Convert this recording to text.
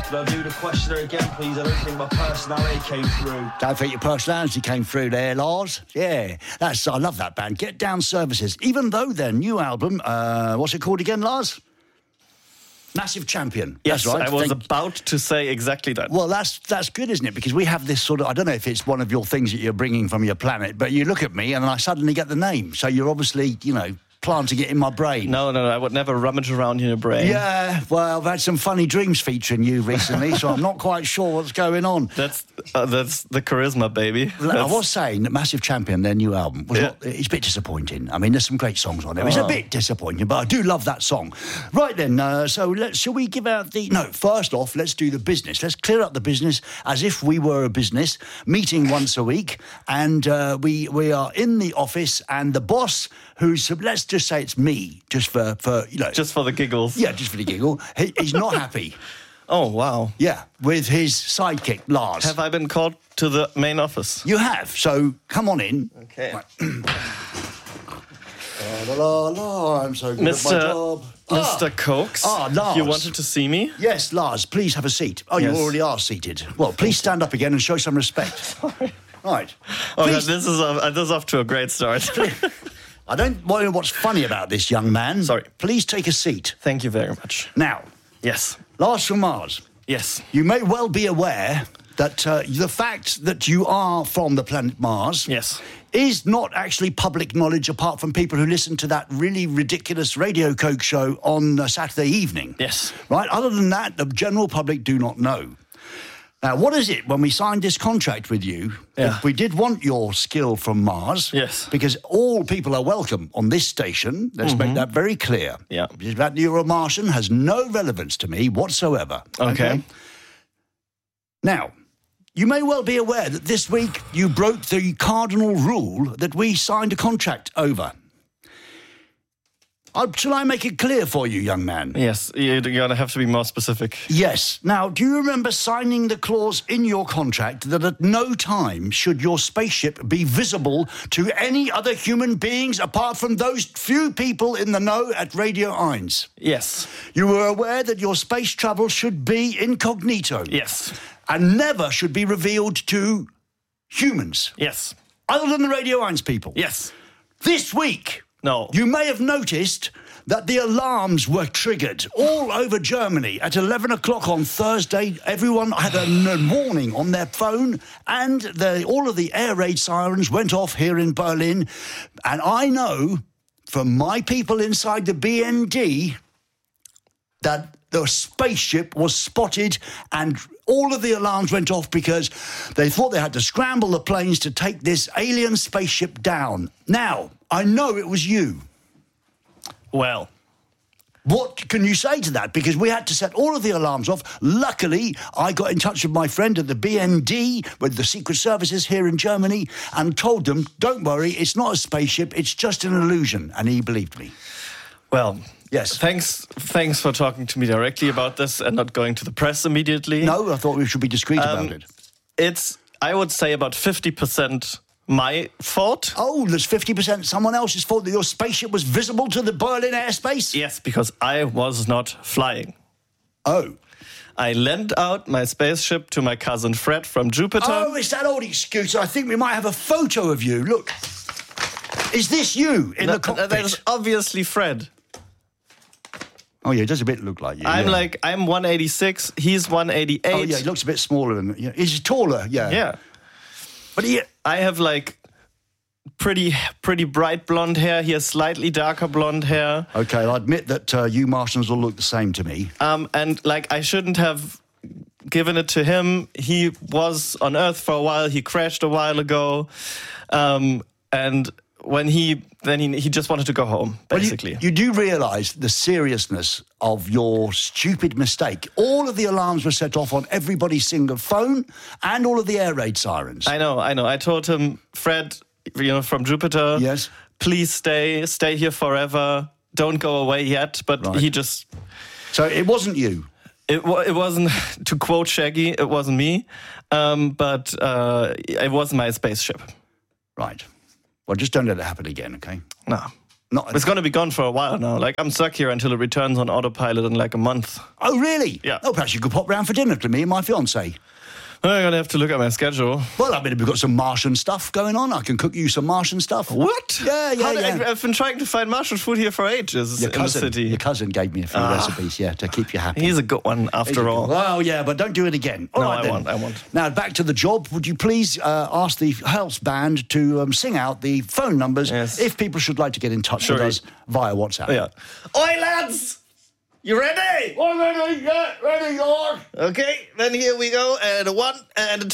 Could I do the questioner again, please? I don't think my personality came through. Don't think your personality came through there, Lars? Yeah, I love that band. Get Down Services. Even though their new album, what's it called again, Lars? Massive Champion. Yes, that's right. I was about to say exactly that. Well, that's good, isn't it? Because we have this sort of, I don't know if it's one of your things that you're bringing from your planet, but you look at me and I suddenly get the name. So you're obviously, planting it in my brain. No, I would never rummage around in your brain. Yeah, well, I've had some funny dreams featuring you recently, so I'm not quite sure what's going on. That's the charisma, baby. I was saying that Massive Champion, their new album, it's a bit disappointing. I mean, there's some great songs on there. It's a bit disappointing, but I do love that song. Right then, shall we give out first off, let's do the business. Let's clear up the business as if we were a business, meeting once a week, and we are in the office, and the boss, who's, let's just say it's me, just for Just for the giggles. Yeah, just for the giggle. He's not happy. Oh, wow. Yeah, with his sidekick, Lars. Have I been called to the main office? You have, so come on in. Okay. Right. I'm so good at my job. Mr. Cokes, Lars. you wanted to see me? Yes, Lars, please have a seat. Oh, Yes. you already are seated. Well, please stand up again and show some respect. Sorry. Right. Oh, God, Please- this is off to a great start. I don't know what's funny about this young man. Sorry. Please take a seat. Thank you very much. Now, Yes. Lars from Mars, Yes. you may well be aware that the fact that you are from the planet Mars Yes. is not actually public knowledge apart from people who listen to that really ridiculous Radio Coke show on Saturday evening. Yes. Right? Other than that, the general public do not know. Now, what is it when we signed this contract with you? Yeah. We did want your skill from Mars. Yes. Because all people are welcome on this station. Let's make that very clear. Yeah. That you're a Martian has no relevance to me whatsoever. Okay. Now, you may well be aware that this week you broke the cardinal rule that we signed a contract over. Shall I make it clear for you, young man? Yes, you're going to have to be more specific. Yes. Now, do you remember signing the clause in your contract that at no time should your spaceship be visible to any other human beings apart from those few people in the know at Radio Eins? Yes. You were aware that your space travel should be incognito. Yes. And never should be revealed to humans. Yes. Other than the Radio Eins people. Yes. This week, No. you may have noticed that the alarms were triggered all over Germany at 11 o'clock on Thursday. Everyone had a warning on their phone, and all of the air raid sirens went off here in Berlin. And I know from my people inside the BND that the spaceship was spotted and all of the alarms went off because they thought they had to scramble the planes to take this alien spaceship down. Now, I know it was you. Well, What can you say to that? Because we had to set all of the alarms off. Luckily, I got in touch with my friend at the BND, with the Secret Services here in Germany, and told them, don't worry, it's not a spaceship, it's just an illusion. And he believed me. well. Yes. Thanks for talking to me directly about this and not going to the press immediately. No, I thought we should be discreet about it. It's, I would say, about 50% my fault. Oh, there's 50% someone else's fault that your spaceship was visible to the Berlin airspace? Yes, because I was not flying. Oh. I lent out my spaceship to my cousin Fred from Jupiter. Oh, it's that old excuse. I think we might have a photo of you. Look. Is this you in the cockpit? That is obviously Fred. Oh, yeah, it does a bit look like you. I'm yeah. I'm 186, he's 188. Oh, yeah, he looks a bit smaller than... Yeah. He's taller, yeah. Yeah. But I have pretty bright blonde hair. He has slightly darker blonde hair. Okay, I'll admit that you Martians all look the same to me. And I shouldn't have given it to him. He was on Earth for a while. He crashed a while ago. And when he just wanted to go home, basically. Well, you do realise the seriousness of your stupid mistake. All of the alarms were set off on everybody's single phone and all of the air raid sirens. I know. I told him, Fred, from Jupiter, Yes. please stay here forever. Don't go away yet. But Right. he just... So it wasn't you? It wasn't, to quote Shaggy, it wasn't me. But it was my spaceship. Right. Well, just don't let it happen again, okay? No. It's going to be gone for a while now. Like, I'm stuck here until it returns on autopilot in like a month. Oh, really? Yeah. Oh, perhaps you could pop round for dinner to me and my fiancée. I'm going to have to look at my schedule. Well, I mean, we've got some Martian stuff going on. I can cook you some Martian stuff. What? Yeah. I've been trying to find Martian food here for ages in the city. Your cousin gave me a few recipes, to keep you happy. He's a good one, after all. Well, yeah, but don't do it again. All right, then. I won't. Now, back to the job. Would you please ask the house band to sing out the phone numbers if people should like to get in touch with us via WhatsApp? Yeah. Oi, lads! You ready? I'm ready, yeah, ready, Lord. Okay, then here we go. And a 1 and a 2.